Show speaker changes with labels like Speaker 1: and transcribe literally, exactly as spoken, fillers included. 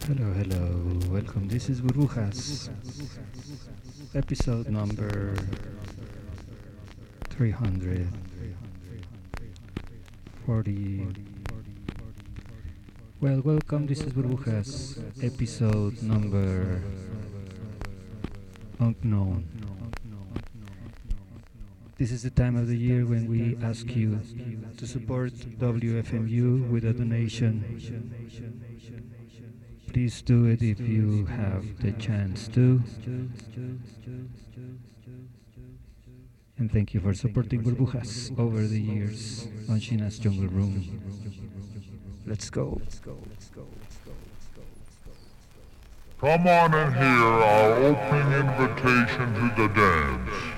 Speaker 1: Hello, hello, welcome. This is Burbujas, episode number three hundred forty. Well, welcome. This is Burbujas, episode number unknown. This is the time of the year when we ask you to support W F M U with a donation. Please do it if you have the chance to. And thank you for supporting Burbujas over the years on Shina's Jungle Room. Let's go.
Speaker 2: Come on and hear our opening invitation to the dance.